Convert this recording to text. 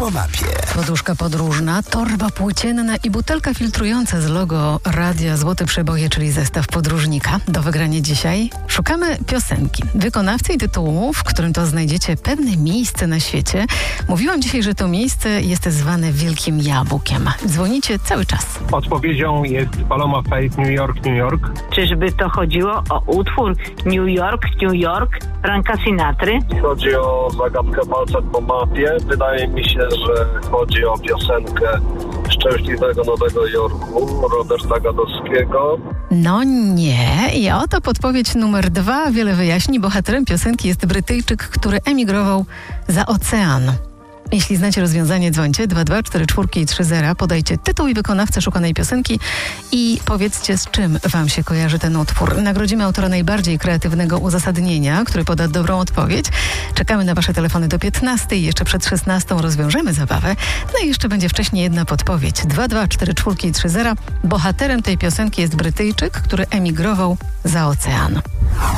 po mapie. Poduszka podróżna, torba płócienna i butelka filtrująca z logo Radia Złote Przeboje, czyli zestaw podróżnika. Do wygrania dzisiaj szukamy piosenki, wykonawcy i tytułu, w którym to znajdziecie pewne miejsce na świecie. Mówiłam dzisiaj, że to miejsce jest zwane Wielkim Jabłkiem. Dzwonicie cały czas. Odpowiedzią jest Paloma Faith, New York, New York. Czyżby to chodziło o utwór New York Franka Sinatry? Chodzi o zagadkę palcem po mapie. Wydaje mi się, że chodzi o piosenkę Szczęśliwego Nowego Jorku Roberta Gadowskiego. No nie. I oto podpowiedź numer 2. Wiele wyjaśni. Bohaterem piosenki jest Brytyjczyk, który emigrował za ocean. Jeśli znacie rozwiązanie, dzwońcie 224430. Podajcie tytuł i wykonawcę szukanej piosenki i powiedzcie, z czym wam się kojarzy ten utwór. Nagrodzimy autora najbardziej kreatywnego uzasadnienia, który poda dobrą odpowiedź. Czekamy na wasze telefony do 15. Jeszcze przed 16 rozwiążemy zabawę. No i jeszcze będzie wcześniej jedna podpowiedź. 224430. Bohaterem tej piosenki jest Brytyjczyk, który emigrował za ocean.